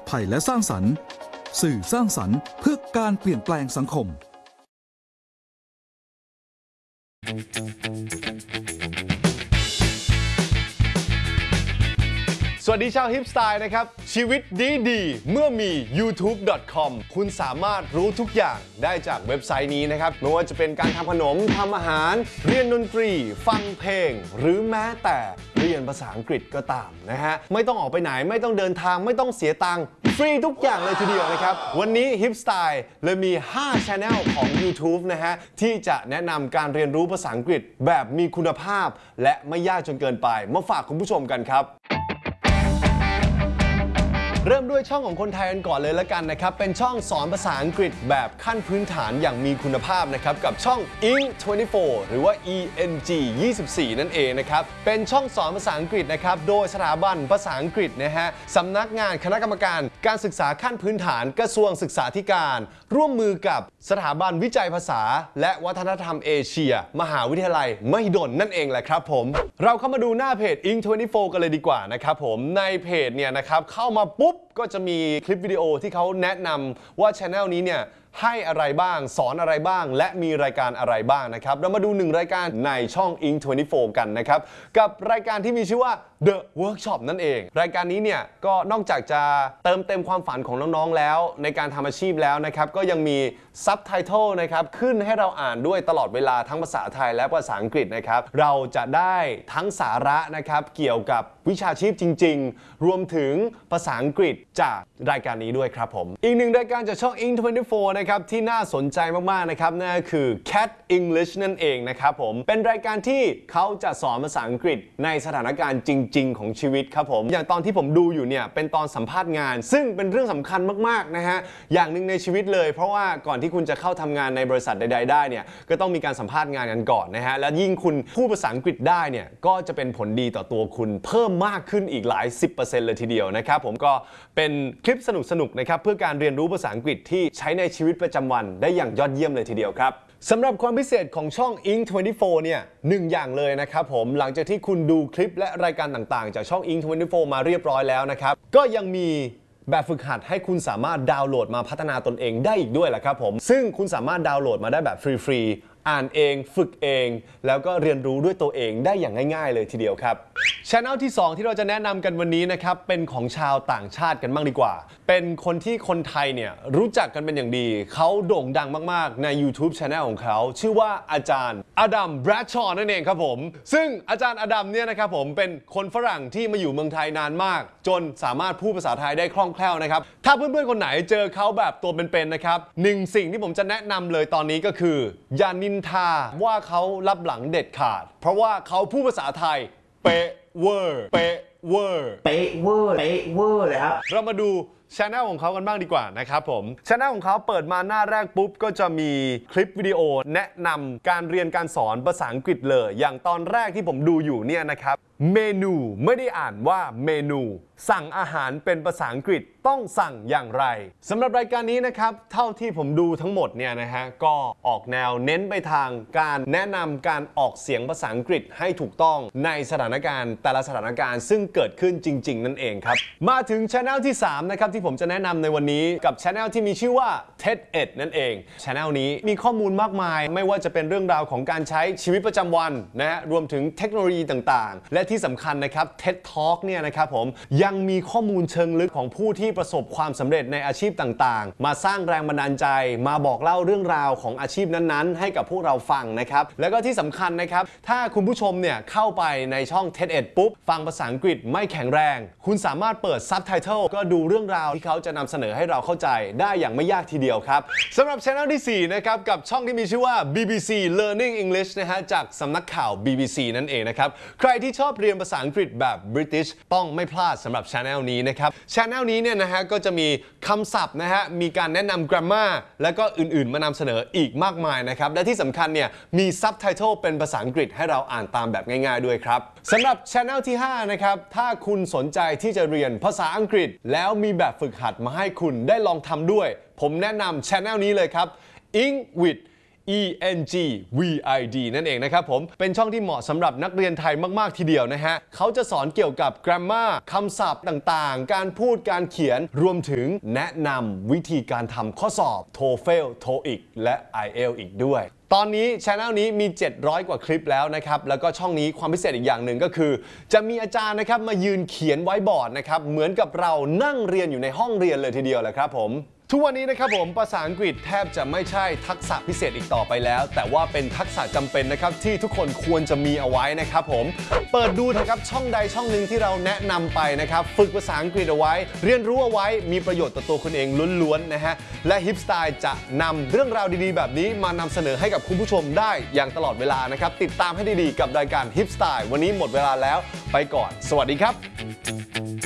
ภัยและสร้างสรรค์สื่อสร้างสรรค์เพื่อการเปลี่ยนแปลงสังคมสวัสดีชาวฮิปสไตล์นะครับชีวิตดีเมื่อมี youtube.com คุณสามารถรู้ทุกอย่างได้จากเว็บไซต์นี้นะครับไม่ว่าจะเป็นการทำขนมทำอาหารเรียนดนตรีฟังเพลงหรือแม้แต่เรียนภาษาอังกฤษก็ตามนะฮะไม่ต้องออกไปไหนไม่ต้องเดินทางไม่ต้องเสียตังค์ฟรีทุกอย่างเลยทีเดียวนะครับวันนี้ฮิปสไตล์เลยมี5 Channel ของ YouTube นะฮะที่จะแนะนำการเรียนรู้ภาษาอังกฤษแบบมีคุณภาพและไม่ยากจนเกินไปมาฝากคุณผู้ชมกันครับเริ่มด้วยช่องของคนไทยกันก่อนเลยละกันนะครับเป็นช่องสอนภาษาอังกฤษแบบขั้นพื้นฐานอย่างมีคุณภาพนะครับกับช่อง Eng24 หรือว่า ENG24 นั่นเองนะครับเป็นช่องสอนภาษาอังกฤษนะครับโดยสถาบันภาษาอังกฤษนะฮะสำนักงานคณะกรรมการการศึกษาขั้นพื้นฐานกระทรวงศึกษาธิการร่วมมือกับสถาบันวิจัยภาษาและวัฒนธรรมเอเชียมหาวิทยาลัยมหิดลนั่นเองแหละครับผมเราเข้ามาดูหน้าเพจ Eng24 กันเลยดีกว่านะครับผมในเพจเนี่ยนะครับเข้ามาปุ๊บก็จะมีคลิปวิดีโอที่เขาแนะนำว่า Channel นี้เนี่ยให้อะไรบ้างสอนอะไรบ้างและมีรายการอะไรบ้างนะครับเรามาดู1รายการในช่อง Eng24 กันนะครับกับรายการที่มีชื่อว่า The Workshop นั่นเองรายการนี้เนี่ยก็นอกจากจะเติมเต็มความฝันของน้องๆแล้วในการทำอาชีพแล้วนะครับก็ยังมีซับไตเติลนะครับขึ้นให้เราอ่านด้วยตลอดเวลาทั้งภาษาไทยและภาษาอังกฤษนะครับเราจะได้ทั้งสาระนะครับเกี่ยวกับวิชาชีพจริงๆรวมถึงภาษาอังกฤษจากรายการนี้ด้วยครับผมอีกหนึ่งรายการจากช่อง Eng24 นะครับที่น่าสนใจมากๆนะครับนั่นก็คือ Cat English นั่นเองนะครับผมเป็นรายการที่เขาจะสอนภาษาอังกฤษในสถานการณ์จริงๆของชีวิตครับผมอย่างตอนที่ผมดูอยู่เนี่ยเป็นตอนสัมภาษณ์งานซึ่งเป็นเรื่องสำคัญมากๆนะฮะอย่างหนึ่งในชีวิตเลยเพราะว่าก่อนที่คุณจะเข้าทำงานในบริษัทใดๆได้เนี่ยก็ต้องมีการสัมภาษณ์งานกันก่อนนะฮะและยิ่งคุณพูดภาษาอังกฤษได้เนี่ยก็จะเป็นผลดีต่อตัวคุณเพิ่มมากขึ้นอีกหลาย 10% เลยทีเดียวนะครับผมก็เป็นคลิปสนุกๆนะครับเพื่อการเรียนรู้ภาษาอังกฤษที่ใช้ในชีวิตประจำวันได้อย่างยอดเยี่ยมเลยทีเดียวครับสำหรับความพิเศษของช่อง Eng24 เนี่ย1อย่างเลยนะครับผมหลังจากที่คุณดูคลิปและรายการต่างๆจากช่อง Eng24 มาเรียบร้อยแล้วนะครับก็ยังมีแบบฝึกหัดให้คุณสามารถดาวน์โหลดมาพัฒนาตนเองได้อีกด้วยแหละครับผมซึ่งคุณสามารถดาวน์โหลดมาได้แบบฟรีๆอ่านเองฝึกเองแล้วก็เรียนรู้ด้วยตัวเองได้อย่างง่ายๆเลยทีเดียวครับ Channel ที่2ที่เราจะแนะนำกันวันนี้นะครับเป็นของชาวต่างชาติกันบ้างดีกว่าเป็นคนที่คนไทยเนี่ยรู้จักกันเป็นอย่างดีเขาโด่งดังมากๆใน YouTube Channel ของเขาชื่อว่าอาจารย์อดัม แบรดชอว์นั่นเองครับผมซึ่งอาจารย์อดัมเนี่ยนะครับผมเป็นคนฝรั่งที่มาอยู่เมืองไทยนานมากจนสามารถพูดภาษาไทยได้คล่องแคล่วนะครับถ้าเพื่อนๆคนไหนเจอเขาแบบตัวเป็นๆนะครับสิ่งที่ผมจะแนะนำเลยตอนนี้ก็คืออย่านินทาว่าเขาลับหลังเด็ดขาดเพราะว่าเขาพูดภาษาไทยเป๊ะเวอร์เป๊ะเวอร์เป๊ะเวอร์เป๊ะเวอร์เลยครับเรามาดูChannel ของเขากันบ้างดีกว่านะครับผม Channel ของเขาเปิดมาหน้าแรกปุ๊บก็จะมีคลิปวิดีโอแนะนำการเรียนการสอนภาษาอังกฤษเลยอย่างตอนแรกที่ผมดูอยู่เนี่ยนะครับเมนูไม่ได้อ่านว่าเมนูสั่งอาหารเป็นภาษาอังกฤษต้องสั่งอย่างไรสำหรับรายการนี้นะครับเท่าที่ผมดูทั้งหมดเนี่ยนะฮะก็ออกแนวเน้นไปทางการแนะนำการออกเสียงภาษาอังกฤษให้ถูกต้องในสถานการณ์แต่ละสถานการณ์ซึ่งเกิดขึ้นจริงๆนั่นเองครับมาถึง Channel ที่3นะครับที่ผมจะแนะนำในวันนี้กับ Channel ที่มีชื่อว่า TED-Ed นั่นเอง Channel นี้มีข้อมูลมากมายไม่ว่าจะเป็นเรื่องราวของการใช้ชีวิตประจำวันนะฮะรวมถึงเทคโนโลยีต่างๆและที่สำคัญนะครับ TED Talk เนี่ยนะครับผมยังมีข้อมูลเชิงลึกของผู้ที่ประสบความสำเร็จในอาชีพต่างๆมาสร้างแรงบันดาลใจมาบอกเล่าเรื่องราวของอาชีพนั้นๆให้กับพวกเราฟังนะครับแล้วก็ที่สำคัญนะครับถ้าคุณผู้ชมเนี่ยเข้าไปในช่อง TED-Ed ปุ๊บฟังภาษาอังกฤษไม่แข็งแรงคุณสามารถเปิดซับไตเติลก็ดูเรื่องราวที่เขาจะนำเสนอให้เราเข้าใจได้อย่างไม่ยากทีเดียวครับสำหรับ Channel ที่4นะครับกับช่องที่มีชื่อว่า BBC Learning English นะฮะจากสำนักข่าว BBC นั่นเองนะครับใครที่ชอบเรียนภาษาอังกฤษแบบ British ต้องไม่พลาดสำหรับ Channel นี้นะครับ Channel นี้เนี่ยนะฮะก็จะมีคำศัพท์นะฮะมีการแนะนำ grammar แล้วก็อื่นๆมานำเสนออีกมากมายนะครับและที่สำคัญเนี่ยมีซับไตเติลเป็นภาษาอังกฤษให้เราอ่านตามแบบง่ายๆด้วยครับสำหรับ Channel ที่5นะครับถ้าคุณสนใจที่จะเรียนภาษาอังกฤษแล้วมีแบบฝึกหัดมาให้คุณได้ลองทำด้วยผมแนะนำ Channel นี้เลยครับ Eng with ENGVID นั่นเองนะครับผมเป็นช่องที่เหมาะสำหรับนักเรียนไทยมากๆทีเดียวนะฮะเขาจะสอนเกี่ยวกับ grammar คำศัพท์ต่างๆการพูดการเขียนรวมถึงแนะนำวิธีการทำข้อสอบ TOEFL TOEIC และ IELTS อีกด้วยตอนนี้ช anel นี้มี700กว่าคลิปแล้วนะครับแล้วก็ช่องนี้ความพิเศษอีกอย่างหนึ่งก็คือจะมีอาจารย์นะครับมายืนเขียนไว้บอร์ดนะครับเหมือนกับเรานั่งเรียนอยู่ในห้องเรียนเลยทีเดียวแหละครับผมทุกวันนี้นะครับผมภาษาอังกฤษแทบจะไม่ใช่ทักษะพิเศษอีกต่อไปแล้วแต่ว่าเป็นทักษะจำเป็นนะครับที่ทุกคนควรจะมีเอาไว้นะครับผมเปิดดูนะครับช่องใดช่องหนึ่งที่เราแนะนำไปนะครับฝึกภาษาอังกฤษเอาไว้เรียนรู้เอาไว้มีประโยชน์ต่อตัวคุณเองล้วนๆนะฮะและ Hip Style จะนำเรื่องราวดีๆแบบนี้มานำเสนอให้กับคุณผู้ชมได้อย่างตลอดเวลานะครับติดตามให้ดีๆกับรายการ Hip Style วันนี้หมดเวลาแล้วไปก่อนสวัสดีครับ